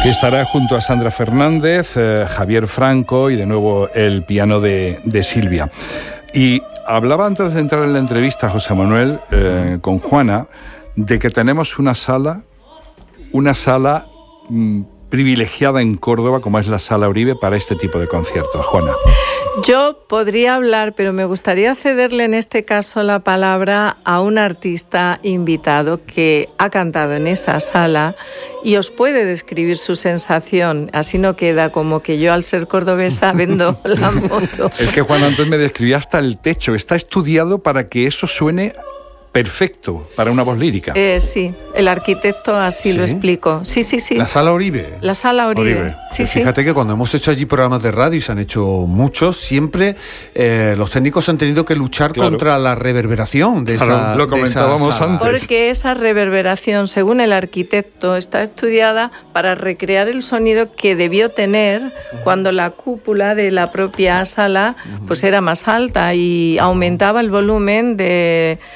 que estará junto a Sandra Fernández, Javier Franco y de nuevo el piano de Silvia. Y hablaba antes de entrar en la entrevista, José Manuel, con Juana, de que tenemos una sala privilegiada en Córdoba, como es la Sala Uribe, para este tipo de conciertos. Juana. Yo podría hablar, pero me gustaría cederle en este caso la palabra a un artista invitado que ha cantado en esa sala y os puede describir su sensación. Así no queda como que yo, al ser cordobesa, vendo la moto. Es que Juan antes me describía hasta el techo. Está estudiado para que eso suene perfecto para una voz lírica. Sí, el arquitecto así lo explicó. Sí. La Sala Uribe. La Sala Uribe. Sí. Fíjate que cuando hemos hecho allí programas de radio, y se han hecho muchos, siempre los técnicos han tenido que luchar contra la reverberación de esa lo comentábamos antes. Porque esa reverberación, según el arquitecto, está estudiada para recrear el sonido que debió tener cuando la cúpula de la propia sala pues era más alta y aumentaba el volumen de